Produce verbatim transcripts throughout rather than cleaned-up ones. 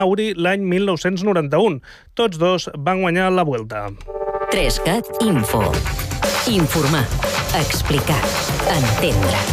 Auri l'any mil nou-cents noranta-u. Tots dos van guanyar la Vuelta. Trescat Info. Informar, explicar, entendre.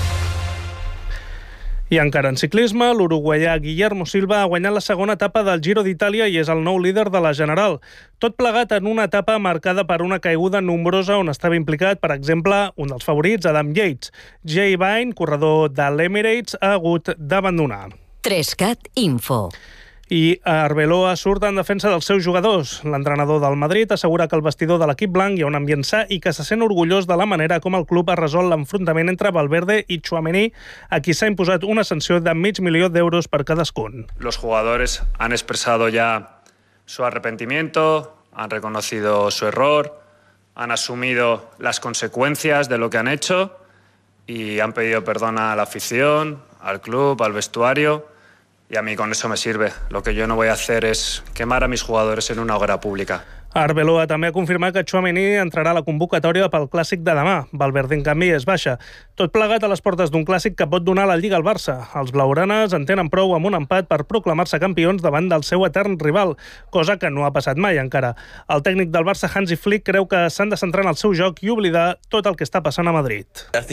I encara en ciclisme, l'uruguaià Guillermo Silva ha guanyat la segona etapa del Giro d'Itàlia i és el nou líder de la General. Tot plegat en una etapa marcada per una caiguda nombrosa on estava implicat, per exemple, un dels favorits, Adam Yates. Jay Vine, corredor de l'Emirates, ha hagut d'abandonar. Trescat Info. I Arbeloa surt en defensa dels seus jugadors. L'entrenador del Madrid assegura que al vestidor de l'equip blanc hi ha un ambient sa i que se sent orgullós de la manera com el club ha resolt l'enfrontament entre Valverde i Tchouaméni, a qui s'ha imposat una sanció de mig milió d'euros per cadascun. Los jugadores han expresado ya su arrepentimiento, han reconocido su error, han asumido las consecuencias de lo que han hecho y han pedido perdón a la afición, al club, al vestuario. Y a mí con eso me sirve. Lo que yo no voy a hacer es quemar a mis jugadores en una hoguera pública. Arbeloa també ha confirmat que Tchouaméni entrarà a la convocatòria pel clàssic de demà. Valverde, en canvi, és baixa. Tot plegat a les portes d'un clàssic que pot donar la Lliga al Barça. Els blaugranes en tenen prou amb un empat per proclamar-se campions davant del seu etern rival, cosa que no ha passat mai encara. El tècnic del Barça, Hansi Flick, creu que s'han de centrar en el seu joc i oblidar tot el que està passant a Madrid.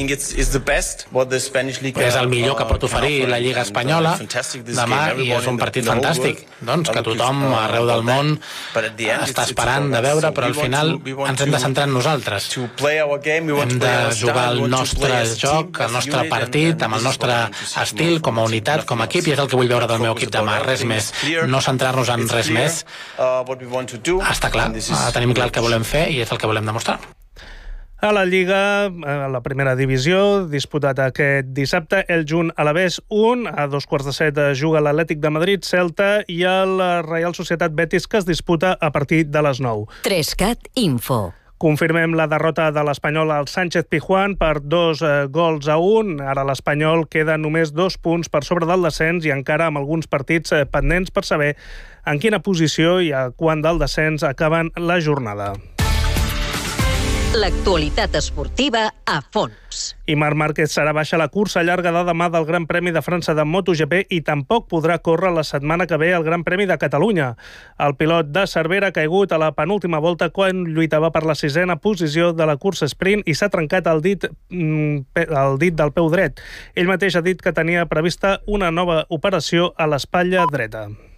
És el millor que pot oferir la Lliga espanyola demà i és un partit fantàstic. Doncs que tothom arreu del món està esperant de veure, però al final ens hem de centrar en nosaltres. Hem de jugar el nostre joc, el nostre partit, amb el nostre estil, com a unitat, com a equip, i és el que vull veure del meu equip demà, res més. No centrar-nos en res més. Està clar, tenim clar el que volem fer i és el que volem demostrar. A la Lliga, a la primera divisió, disputat aquest dissabte, el Junt Alavés un, a dos quarts de set juga l'Atlètic de Madrid, Celta, i el Real Societat Betis, que es disputa a partir de les nou. Trescat Info. Confirmem la derrota de l'Espanyol al Sánchez Pizjuán per dos eh, gols a un. Ara l'Espanyol queda només dos punts per sobre del descens i encara amb alguns partits eh, pendents per saber en quina posició i a quant del descens acaben la jornada. L'actualitat esportiva a fons. I Marc Márquez serà baixa a la cursa llarga de demà del Gran Premi de França de MotoGP i tampoc podrà córrer la setmana que ve al Gran Premi de Catalunya. El pilot de Cervera ha caigut a la penúltima volta quan lluitava per la sisena posició de la cursa sprint i s'ha trencat el dit, el dit del peu dret. Ell mateix ha dit que tenia prevista una nova operació a l'espatlla dreta.